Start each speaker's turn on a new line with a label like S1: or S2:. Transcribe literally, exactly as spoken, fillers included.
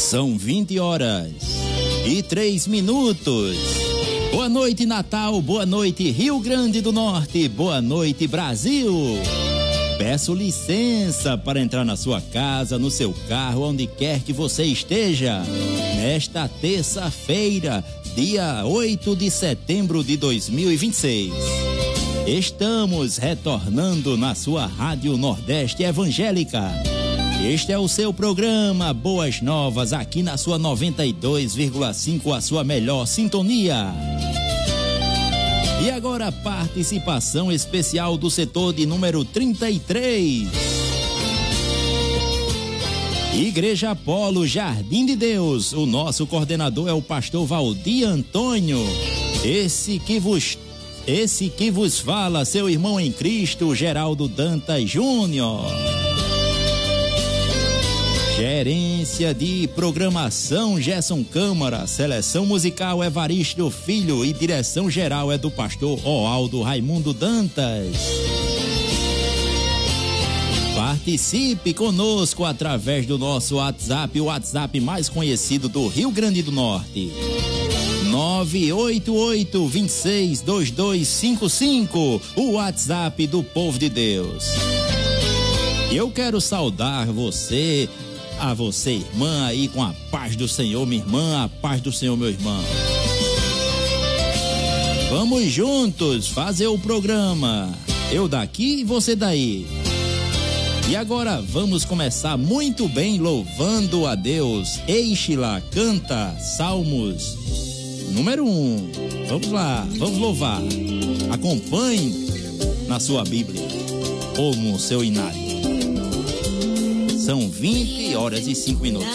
S1: São vinte horas e três minutos. Boa noite, Natal. Boa noite, Rio Grande do Norte. Boa noite, Brasil. Peço licença para entrar na sua casa, no seu carro, onde quer que você esteja. Nesta terça-feira, dia oito de setembro de dois mil e vinte e seis. Estamos retornando na sua Rádio Nordeste Evangélica. Este é o seu programa Boas Novas, aqui na sua noventa e dois vírgula cinco, a sua melhor sintonia. E agora, participação especial do setor de número trinta e três. Igreja Apolo, Jardim de Deus. O nosso coordenador é o pastor Valdir Antônio. Esse que vos, esse que vos fala, seu irmão em Cristo, Geraldo Dantas Júnior. Gerência de programação, Gerson Câmara. Seleção musical, Evaristo Filho. E direção geral é do pastor Oaldo Raimundo Dantas. Participe conosco através do nosso WhatsApp, o WhatsApp mais conhecido do Rio Grande do Norte. nove oito oito, dois seis, dois dois cinco cinco, o WhatsApp do povo de Deus. Eu quero saudar você, a você, irmã, aí com a paz do Senhor, minha irmã, a paz do Senhor, meu irmão. Vamos juntos fazer o programa. Eu daqui e você daí. E agora vamos começar muito bem louvando a Deus. Eixe-la canta Salmos número um. Vamos lá, vamos louvar. Acompanhe na sua Bíblia ou no seu inário. São vinte horas e cinco minutos.